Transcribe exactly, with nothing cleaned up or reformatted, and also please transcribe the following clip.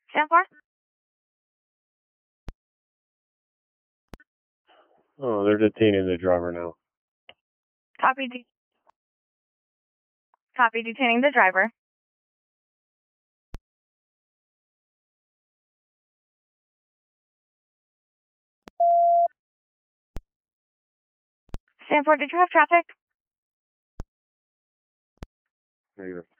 Stanford? Oh, they're detaining the driver now. Copy. De- Copy. Detaining the driver. Stanford, did you have traffic? Negative.